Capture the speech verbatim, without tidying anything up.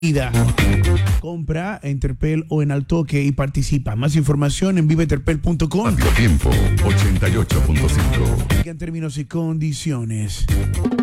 Compra en Terpel o en Altoque y participa. Más información en vive terpel punto com. Tiempo ochenta y ocho punto cinco. En términos y condiciones.